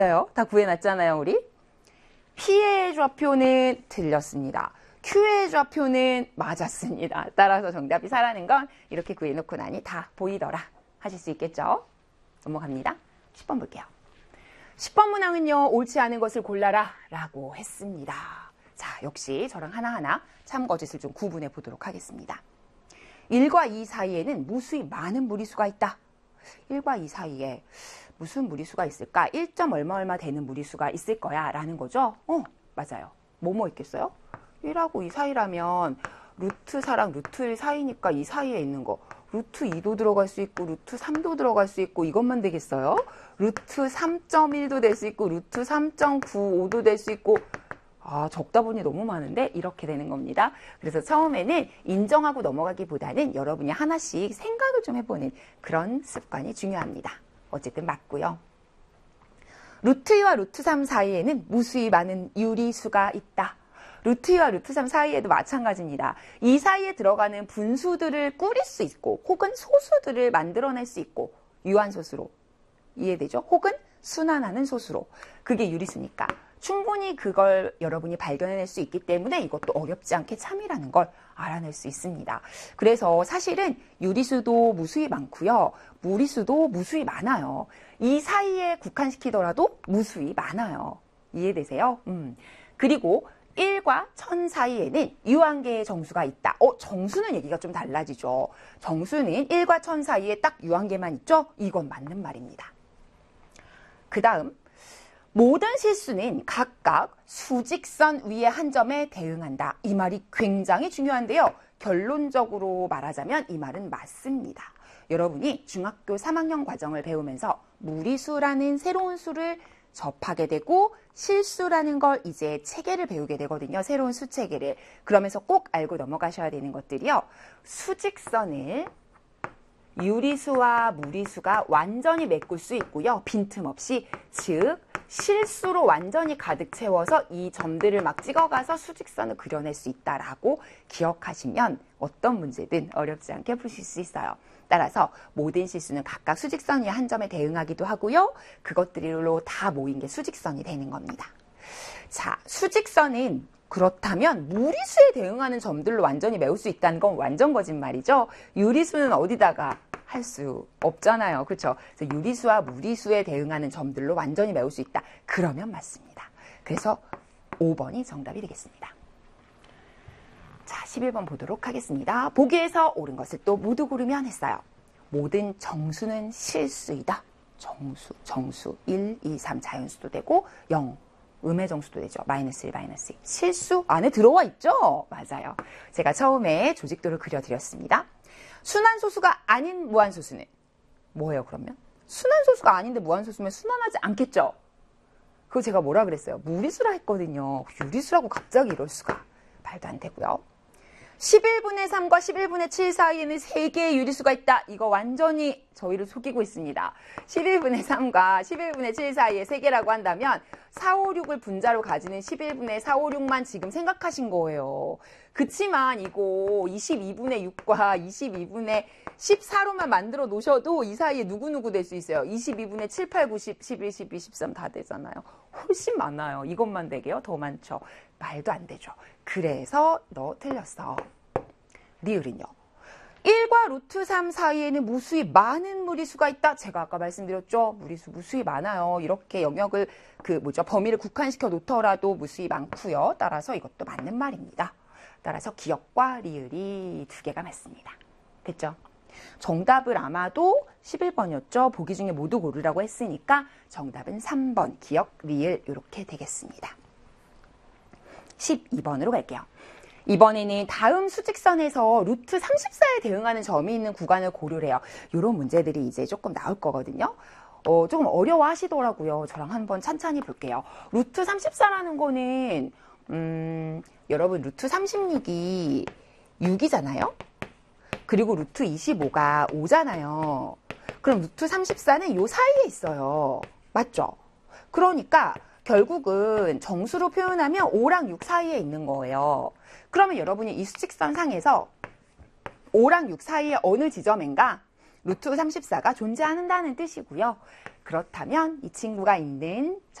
다 구해놨잖아요, 우리. P의 좌표는 틀렸습니다. Q의 좌표는 맞았습니다. 따라서 정답이 4라는 건 이렇게 구해놓고 나니 다 보이더라 하실 수 있겠죠? 넘어갑니다. 10번 볼게요. 10번 문항은요, 옳지 않은 것을 골라라 라고 했습니다. 자, 역시 저랑 하나하나 참거짓을 좀 구분해 보도록 하겠습니다. 1과 2 사이에는 무수히 많은 무리수가 있다. 1과 2 사이에 무슨 무리수가 있을까? 1점 얼마 되는 무리수가 있을 거야 라는 거죠. 맞아요. 뭐뭐 있겠어요? 1하고 2 사이라면 루트 4랑 루트 1 사이니까 이 사이에 있는 거 루트 2도 들어갈 수 있고 루트 3도 들어갈 수 있고 이것만 되겠어요? 루트 3.1도 될 수 있고 루트 3.95도 될 수 있고 적다 보니 너무 많은데 이렇게 되는 겁니다. 그래서 처음에는 인정하고 넘어가기보다는 여러분이 하나씩 생각을 좀 해보는 그런 습관이 중요합니다. 어쨌든 맞고요. 루트 2와 루트 3 사이에는 무수히 많은 유리수가 있다. 루트 2와 루트 3 사이에도 마찬가지입니다. 이 사이에 들어가는 분수들을 꾸릴 수 있고 혹은 소수들을 만들어낼 수 있고 유한소수로 이해되죠? 혹은 순환하는 소수로 그게 유리수니까 충분히 그걸 여러분이 발견해낼 수 있기 때문에 이것도 어렵지 않게 참이라는 걸 알아낼 수 있습니다. 그래서 사실은 유리수도 무수히 많고요. 무리수도 무수히 많아요. 이 사이에 국한시키더라도 무수히 많아요. 이해되세요? 그리고 1과 1000 사이에는 유한계의 정수가 있다. 정수는 얘기가 좀 달라지죠. 정수는 1과 1000 사이에 딱 유한계만 있죠? 이건 맞는 말입니다. 그 다음 모든 실수는 각각 수직선 위의 한 점에 대응한다. 이 말이 굉장히 중요한데요. 결론적으로 말하자면 이 말은 맞습니다. 여러분이 중학교 3학년 과정을 배우면서 무리수라는 새로운 수를 접하게 되고 실수라는 걸 이제 체계를 배우게 되거든요. 새로운 수체계를. 그러면서 꼭 알고 넘어가셔야 되는 것들이요. 수직선을 유리수와 무리수가 완전히 메꿀 수 있고요. 빈틈없이 즉 실수로 완전히 가득 채워서 이 점들을 막 찍어가서 수직선을 그려낼 수 있다라고 기억하시면 어떤 문제든 어렵지 않게 푸실 수 있어요. 따라서 모든 실수는 각각 수직선 위의 한 점에 대응하기도 하고요. 그것들로 다 모인 게 수직선이 되는 겁니다. 자, 수직선은 그렇다면 무리수에 대응하는 점들로 완전히 메울 수 있다는 건 완전 거짓말이죠. 유리수는 어디다가 할 수 없잖아요. 그렇죠? 그래서 유리수와 무리수에 대응하는 점들로 완전히 메울 수 있다. 그러면 맞습니다. 그래서 5번이 정답이 되겠습니다. 자, 11번 보도록 하겠습니다. 보기에서 옳은 것을 또 모두 고르면 했어요. 모든 정수는 실수이다. 정수 1, 2, 3 자연수도 되고 0. 음의 정수도 되죠. 마이너스 1, 마이너스 2. 실수 안에 들어와 있죠? 맞아요. 제가 처음에 조직도를 그려드렸습니다. 순환소수가 아닌 무한소수는 뭐예요, 그러면? 순환소수가 아닌데 무한소수면 순환하지 않겠죠? 그거 제가 뭐라 그랬어요? 무리수라 했거든요. 유리수라고 갑자기 이럴 수가. 말도 안 되고요. 11분의 3과 11분의 7 사이에는 3개의 유리수가 있다. 이거 완전히 저희를 속이고 있습니다. 11분의 3과 11분의 7 사이에 3개라고 한다면 4, 5, 6을 분자로 가지는 11분의 4, 5, 6만 지금 생각하신 거예요. 그치만 이거 22분의 6과 22분의 14로만 만들어 놓으셔도 이 사이에 누구누구 될 수 있어요. 22분의 7, 8, 9, 10, 11, 12, 13 다 되잖아요. 훨씬 많아요. 이것만 되게요. 더 많죠. 말도 안 되죠. 그래서 너 틀렸어. 리을은요. 1과 루트 3 사이에는 무수히 많은 무리수가 있다. 제가 아까 말씀드렸죠. 무리수 무수히 많아요. 이렇게 영역을 범위를 국한시켜 놓더라도 무수히 많고요. 따라서 이것도 맞는 말입니다. 따라서 기역과 리을이 2개가 맞습니다. 됐죠? 정답을 아마도 11번이었죠. 보기 중에 모두 고르라고 했으니까 정답은 3번 기역, 리을 이렇게 되겠습니다. 12번으로 갈게요. 이번에는 다음 수직선에서 루트 34에 대응하는 점이 있는 구간을 고르래요. 이런 문제들이 이제 조금 나올 거거든요. 조금 어려워 하시더라고요. 저랑 한번 찬찬히 볼게요. 루트 34라는 거는 여러분 루트 36이 6이잖아요. 그리고 루트 25가 5잖아요. 그럼 루트 34는 요 사이에 있어요. 맞죠? 그러니까 결국은 정수로 표현하면 5랑 6 사이에 있는 거예요. 그러면 여러분이 이 수직선 상에서 5랑 6 사이에 어느 지점인가 루트 34가 존재한다는 뜻이고요. 그렇다면 이 친구가 있는